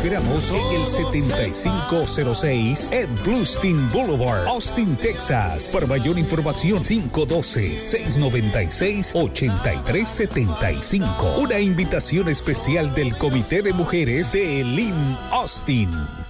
esperamos en el 7506 Ed Bluestein Boulevard, Austin, Texas. Para mayor información, 512-696-8375. Una invitación especial del Comité de Mujeres de Elim Austin.